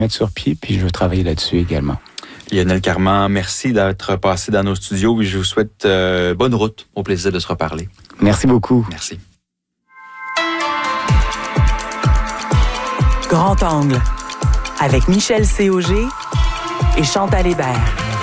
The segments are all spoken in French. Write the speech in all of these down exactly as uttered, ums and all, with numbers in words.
mettre sur pied, puis je veux travailler là-dessus également. Lionel Carman, merci d'être passé dans nos studios et je vous souhaite euh, bonne route. Au plaisir de se reparler. Merci beaucoup. Merci. Grand Angle, avec Michel Cauger et Chantal Hébert.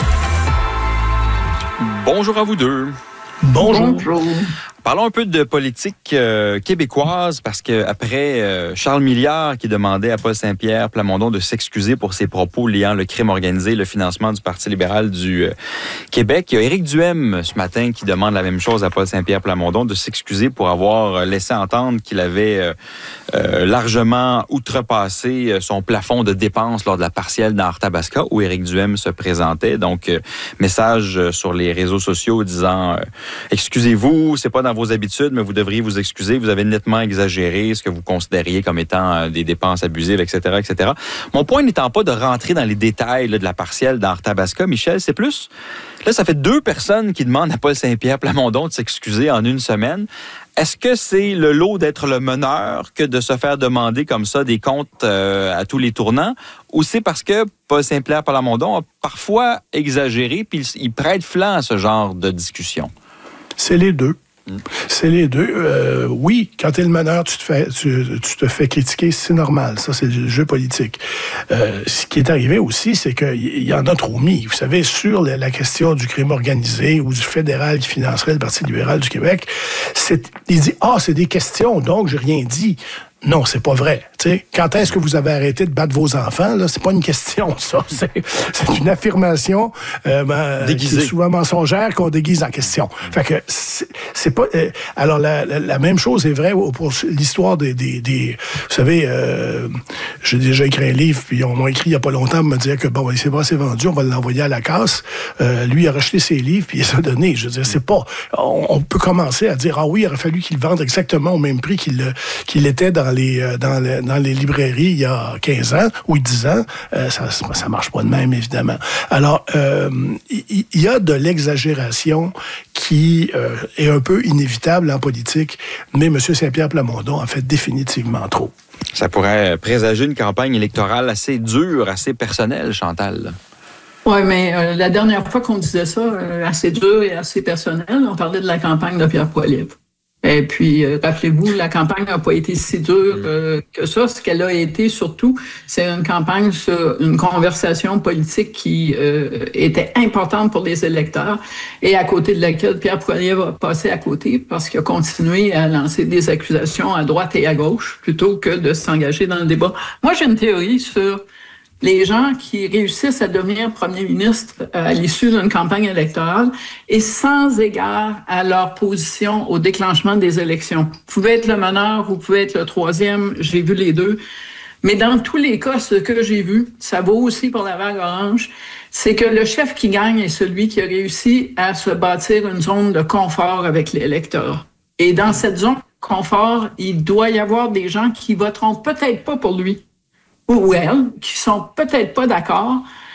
Bonjour à vous deux. Bonjour. Bonjour. Parlons un peu de politique euh, québécoise parce que après euh, Charles Milliard qui demandait à Paul Saint-Pierre Plamondon de s'excuser pour ses propos liant le crime organisé et le financement du Parti libéral du euh, Québec, il y a Éric Duhem ce matin qui demande la même chose à Paul Saint-Pierre Plamondon de s'excuser pour avoir laissé entendre qu'il avait euh, euh, largement outrepassé son plafond de dépenses lors de la partielle dans Arthabasca où Éric Duhem se présentait. Donc, euh, message sur les réseaux sociaux disant euh, « Excusez-vous, c'est pas dans vos habitudes, mais vous devriez vous excuser. Vous avez nettement exagéré ce que vous considériez comme étant des dépenses abusives, et cetera, et cetera. Mon point n'étant pas de rentrer dans les détails là, de la partielle d'Arthabasca, Michel, c'est plus... Là, ça fait deux personnes qui demandent à Paul Saint-Pierre Plamondon de s'excuser en une semaine. Est-ce que c'est le lot d'être le meneur que de se faire demander comme ça des comptes euh, à tous les tournants? Ou c'est parce que Paul Saint-Pierre Plamondon a parfois exagéré puis il, il prête flanc à ce genre de discussion? C'est les deux. C'est les deux. Euh, oui, quand tu es le meneur, tu te fais, tu, tu te fais critiquer, c'est normal. Ça, c'est le jeu politique. Euh, ce qui est arrivé aussi, c'est qu'il y en a trop mis. Vous savez, sur la, la question du crime organisé ou du fédéral qui financerait le Parti libéral du Québec, c'est, il dit « Ah, c'est des questions, donc j'ai rien dit ». Non, c'est pas vrai. T'sais, quand est-ce que vous avez arrêté de battre vos enfants? Là, c'est pas une question, ça. C'est, c'est une affirmation euh, ben, qui est souvent mensongère qu'on déguise en question. Fait que c'est, c'est pas. Euh, alors la, la, la même chose est vraie pour l'histoire des, des, des vous savez, euh, j'ai déjà écrit un livre, puis on m'a écrit il y a pas longtemps pour me dire que bon, il s'est pas assez vendu, on va l'envoyer à la casse. Euh, lui il a racheté ses livres puis il les a donnés. Je veux dire, c'est pas. On, on peut commencer à dire ah oui, il aurait fallu qu'il vende exactement au même prix qu'il qu'il était dans les dans les, dans les librairies il y a quinze ans ou dix ans, euh, ça ça marche pas de même, évidemment. Alors, euh, il y, y a de l'exagération qui euh, est un peu inévitable en politique, mais M. Saint-Pierre Plamondon en fait définitivement trop. Ça pourrait présager une campagne électorale assez dure, assez personnelle, Chantal. Oui, mais euh, la dernière fois qu'on disait ça, euh, assez dur et assez personnel, on parlait de la campagne de Pierre Poilievre. Et puis, euh, rappelez-vous, la campagne n'a pas été si dure euh, que ça. Ce qu'elle a été, surtout, c'est une campagne sur une conversation politique qui euh, était importante pour les électeurs et à côté de laquelle Pierre Poilievre a passé à côté parce qu'il a continué à lancer des accusations à droite et à gauche plutôt que de s'engager dans le débat. Moi, j'ai une théorie sur les gens qui réussissent à devenir premier ministre à l'issue d'une campagne électorale et sans égard à leur position au déclenchement des élections. Vous pouvez être le meneur, vous pouvez être le troisième, j'ai vu les deux. Mais dans tous les cas, ce que j'ai vu, ça vaut aussi pour la vague orange, c'est que le chef qui gagne est celui qui a réussi à se bâtir une zone de confort avec l'électeur. Et dans cette zone de confort, il doit y avoir des gens qui voteront peut-être pas pour lui, ou elle, qui sont peut-être pas d'accord,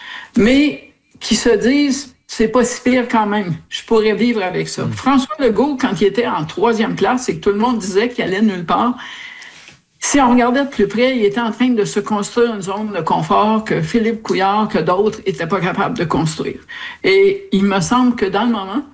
mais qui se disent « c'est pas si pire quand même, je pourrais vivre avec ça ». Mmh. François Legault, quand il était en troisième place et que tout le monde disait qu'il allait nulle part, si on regardait de plus près, il était en train de se construire une zone de confort que Philippe Couillard, que d'autres n'étaient pas capables de construire. Et il me semble que dans le moment,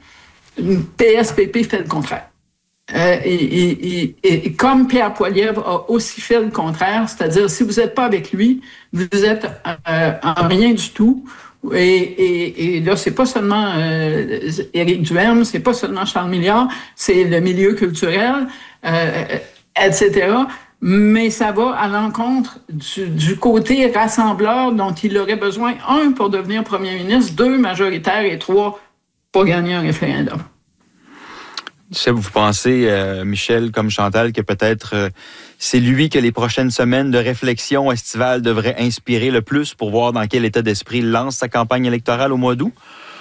P S P P fait le contraire. Euh, et, et, et, et comme Pierre Poilievre a aussi fait le contraire, c'est-à-dire si vous n'êtes pas avec lui, vous êtes euh, en rien du tout. Et, et, et là, c'est pas seulement euh, Éric Duhem, c'est pas seulement Charles Milliard, c'est le milieu culturel, euh, et cetera. Mais ça va à l'encontre du, du côté rassembleur dont il aurait besoin, un, pour devenir premier ministre, deux, majoritaire, et trois, pour gagner un référendum. Est-ce que vous pensez, euh, Michel, comme Chantal, que peut-être euh, c'est lui que les prochaines semaines de réflexion estivale devraient inspirer le plus pour voir dans quel état d'esprit il lance sa campagne électorale au mois d'août?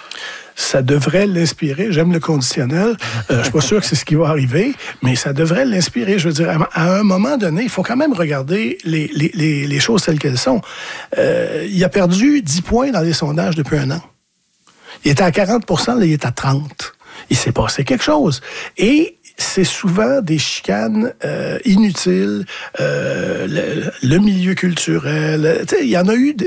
Ça devrait l'inspirer. J'aime le conditionnel. Euh, je suis pas sûr que c'est ce qui va arriver, mais ça devrait l'inspirer. Je veux dire, à un moment donné, il faut quand même regarder les, les, les, les choses telles qu'elles sont. Euh, il a perdu dix points dans les sondages depuis un an. Il était à quarante pour cent, là, il est à trente. Il s'est passé quelque chose. Et c'est souvent des chicanes euh, inutiles, euh, le, le milieu culturel. Il y en a eu